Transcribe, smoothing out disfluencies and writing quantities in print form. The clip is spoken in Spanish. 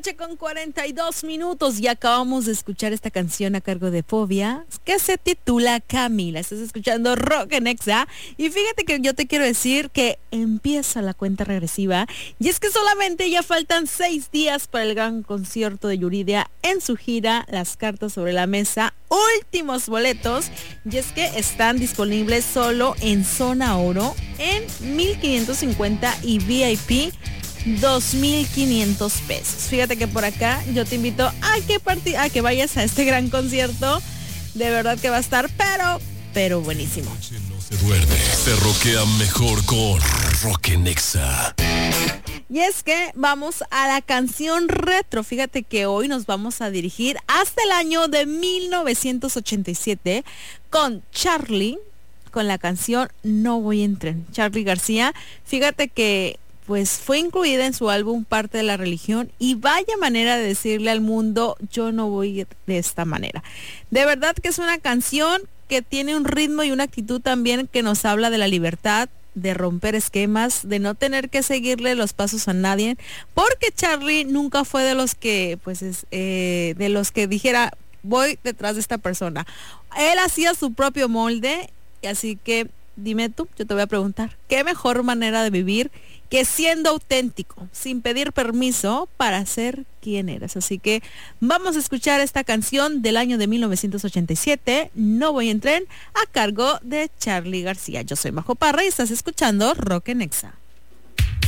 noche con 42 minutos y acabamos de escuchar esta canción a cargo de Fobia que se titula Camila. Estás escuchando Rock en Exa y fíjate que yo te quiero decir que empieza la cuenta regresiva y es que solamente ya faltan 6 días para el gran concierto de Yuridia en su gira Las Cartas sobre la Mesa. Últimos boletos y es que están disponibles solo en Zona Oro en 1,550 y VIP 2,500 pesos. Fíjate que por acá yo te invito a que vayas a este gran concierto. De verdad que va a estar, pero buenísimo. No se duerme, se roquea mejor con Rock en Exa. Y es que vamos a la canción retro. Fíjate que hoy nos vamos a dirigir hasta el año de 1987 con Charly, con la canción No Voy en Tren. Charly García, fíjate que pues fue incluida en su álbum Parte de la Religión y vaya manera de decirle al mundo, yo no voy de esta manera. De verdad que es una canción que tiene un ritmo y una actitud también que nos habla de la libertad, de romper esquemas, de no tener que seguirle los pasos a nadie, porque Charly nunca fue de los que, de los que dijera, voy detrás de esta persona. Él hacía su propio molde, así que dime tú, yo te voy a preguntar, ¿qué mejor manera de vivir que siendo auténtico, sin pedir permiso para ser quien eres? Así que vamos a escuchar esta canción del año de 1987, No Voy en Tren, a cargo de Charly García. Yo soy Majo Parra y estás escuchando Rock en Exa.